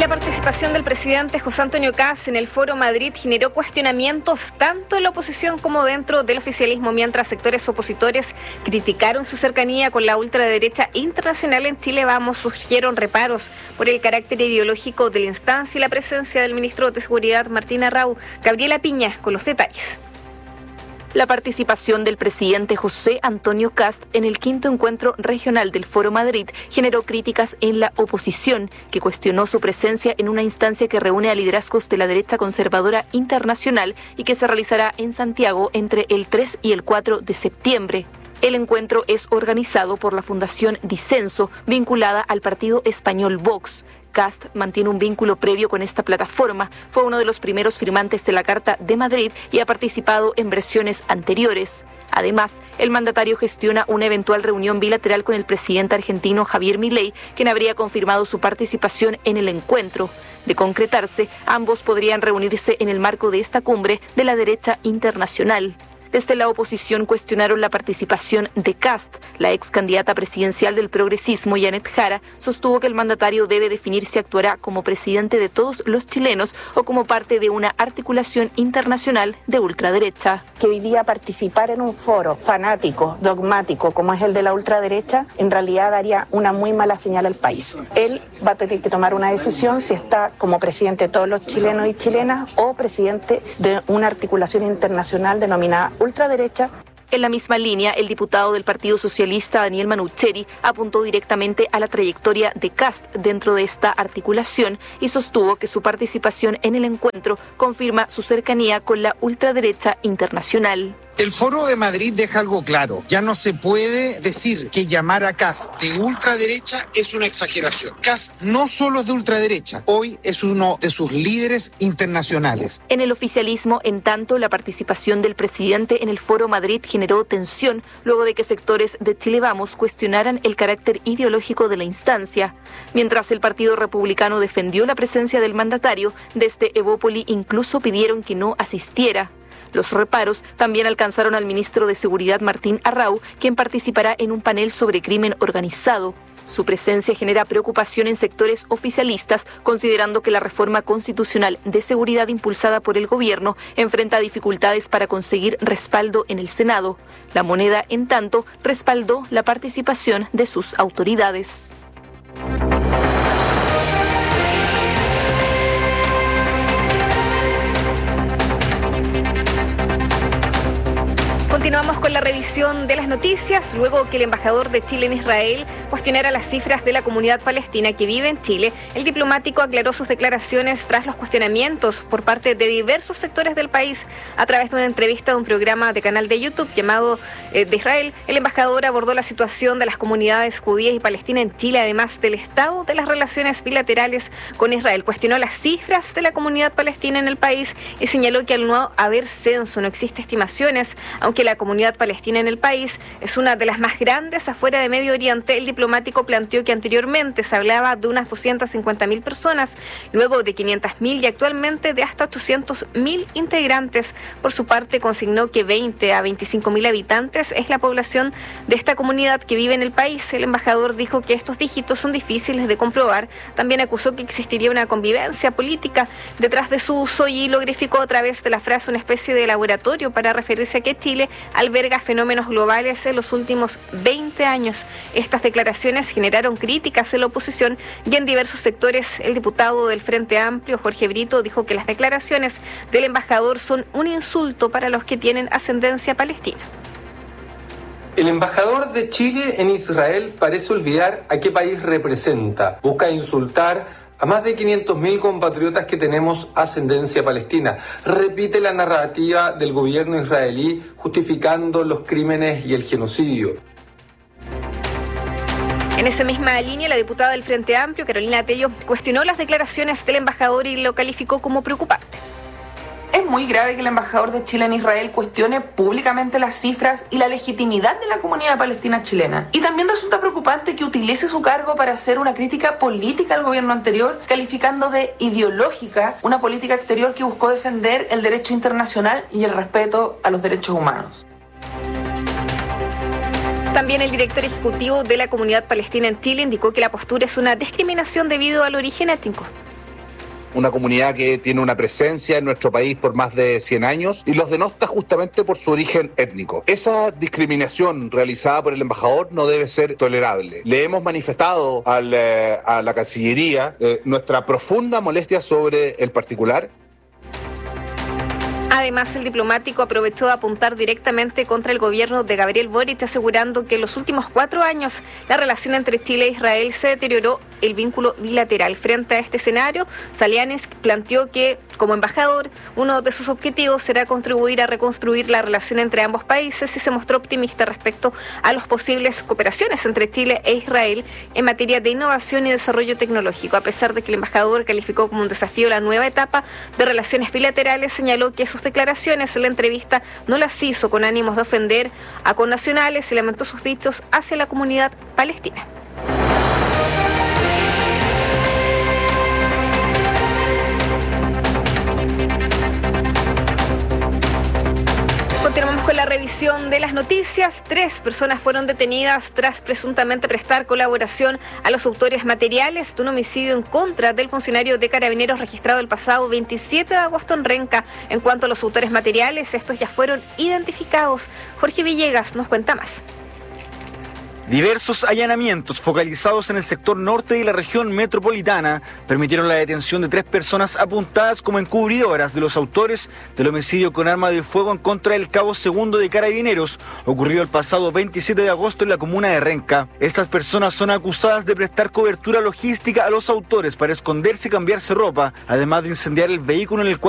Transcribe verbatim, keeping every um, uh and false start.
La participación del presidente José Antonio Kast en el Foro Madrid generó cuestionamientos tanto en la oposición como dentro del oficialismo, mientras sectores opositores criticaron su cercanía con la ultraderecha internacional. En Chile Vamos surgieron reparos por el carácter ideológico de la instancia y la presencia del ministro de Seguridad Martín Arrau. Gabriela Piña con los detalles. La participación del presidente José Antonio Kast en el quinto encuentro regional del Foro Madrid generó críticas en la oposición, que cuestionó su presencia en una instancia que reúne a liderazgos de la derecha conservadora internacional y que se realizará en Santiago entre el tres y el cuatro de septiembre. El encuentro es organizado por la Fundación Disenso, vinculada al partido español Vox. Kast mantiene un vínculo previo con esta plataforma, fue uno de los primeros firmantes de la Carta de Madrid y ha participado en versiones anteriores. Además, el mandatario gestiona una eventual reunión bilateral con el presidente argentino Javier Milei, quien habría confirmado su participación en el encuentro. De concretarse, ambos podrían reunirse en el marco de esta cumbre de la derecha internacional. Desde la oposición cuestionaron la participación de Kast. La ex candidata presidencial del progresismo, Janet Jara, sostuvo que el mandatario debe definir si actuará como presidente de todos los chilenos o como parte de una articulación internacional de ultraderecha. Que hoy día participar en un foro fanático, dogmático, como es el de la ultraderecha, en realidad daría una muy mala señal al país. Él va a tener que tomar una decisión si está como presidente de todos los chilenos y chilenas o presidente de una articulación internacional denominada ultraderecha. En la misma línea, el diputado del Partido Socialista, Daniel Manucheri, apuntó directamente a la trayectoria de Kast dentro de esta articulación y sostuvo que su participación en el encuentro confirma su cercanía con la ultraderecha internacional. El Foro de Madrid deja algo claro. Ya no se puede decir que llamar a Kast de ultraderecha es una exageración. Kast no solo es de ultraderecha, hoy es uno de sus líderes internacionales. En el oficialismo, en tanto, la participación del presidente en el Foro Madrid generó tensión luego de que sectores de Chile Vamos cuestionaran el carácter ideológico de la instancia. Mientras el Partido Republicano defendió la presencia del mandatario, desde Evópoli incluso pidieron que no asistiera. Los reparos también alcanzaron al ministro de Seguridad Martín Arrau, quien participará en un panel sobre crimen organizado. Su presencia genera preocupación en sectores oficialistas, considerando que la reforma constitucional de seguridad impulsada por el gobierno enfrenta dificultades para conseguir respaldo en el Senado. La Moneda, en tanto, respaldó la participación de sus autoridades. Continuamos con la revisión de las noticias, luego que el embajador de Chile en Israel cuestionara las cifras de la comunidad palestina que vive en Chile. El diplomático aclaró sus declaraciones tras los cuestionamientos por parte de diversos sectores del país. A través de una entrevista de un programa de canal de YouTube llamado eh, de Israel, el embajador abordó la situación de las comunidades judías y palestinas en Chile, además del estado de las relaciones bilaterales con Israel. Cuestionó las cifras de la comunidad palestina en el país y señaló que al no haber censo no existen estimaciones, aunque la comunidad palestina en el país es una de las más grandes afuera de Medio Oriente. El diplomático planteó que anteriormente se hablaba de unas doscientas cincuenta mil personas, luego de quinientas mil y actualmente de hasta ochocientos mil integrantes. Por su parte, consignó que veinte a veinticinco mil habitantes es la población de esta comunidad que vive en el país. El embajador dijo que estos dígitos son difíciles de comprobar. También acusó que existiría una convivencia política detrás de su uso y lo graficó a través de la frase una especie de laboratorio para referirse a que Chile alberga fenómenos globales en los últimos veinte años. Estas declaraciones generaron críticas en la oposición y en diversos sectores. El diputado del Frente Amplio, Jorge Brito, dijo que las declaraciones del embajador son un insulto para los que tienen ascendencia palestina. El embajador de Chile en Israel parece olvidar a qué país representa. Busca insultar a más de quinientos mil compatriotas que tenemos ascendencia palestina. Repite la narrativa del gobierno israelí justificando los crímenes y el genocidio. En esa misma línea, la diputada del Frente Amplio, Carolina Tello, cuestionó las declaraciones del embajador y lo calificó como preocupante. Es muy grave que el embajador de Chile en Israel cuestione públicamente las cifras y la legitimidad de la comunidad palestina chilena. Y también resulta preocupante que utilice su cargo para hacer una crítica política al gobierno anterior, calificando de ideológica una política exterior que buscó defender el derecho internacional y el respeto a los derechos humanos. También el director ejecutivo de la comunidad palestina en Chile indicó que la postura es una discriminación debido al origen étnico. una comunidad que tiene una presencia en nuestro país por más de cien años y los denota justamente por su origen étnico. Esa discriminación realizada por el embajador no debe ser tolerable. Le hemos manifestado al, eh, a la Cancillería eh, nuestra profunda molestia sobre el particular. Además, el diplomático aprovechó de apuntar directamente contra el gobierno de Gabriel Boric, asegurando que en los últimos cuatro años la relación entre Chile e Israel se deterioró el vínculo bilateral. Frente a este escenario, Salianes planteó que, como embajador, uno de sus objetivos será contribuir a reconstruir la relación entre ambos países y se mostró optimista respecto a las posibles cooperaciones entre Chile e Israel en materia de innovación y desarrollo tecnológico. A pesar de que el embajador calificó como un desafío la nueva etapa de relaciones bilaterales, señaló que sus declaraciones en la entrevista no las hizo con ánimos de ofender a connacionales y lamentó sus dichos hacia la comunidad palestina. Continuamos con la revisión de las noticias. Tres personas fueron detenidas tras presuntamente prestar colaboración a los autores materiales de un homicidio en contra del funcionario de Carabineros registrado el pasado veintisiete de agosto en Renca. En cuanto a los autores materiales, estos ya fueron identificados. Jorge Villegas nos cuenta más. Diversos allanamientos focalizados en el sector norte de la región metropolitana permitieron la detención de tres personas apuntadas como encubridoras de los autores del homicidio con arma de fuego en contra del cabo segundo de Carabineros, ocurrido el pasado veintisiete de agosto en la comuna de Renca. Estas personas son acusadas de prestar cobertura logística a los autores para esconderse y cambiarse ropa, además de incendiar el vehículo en el cual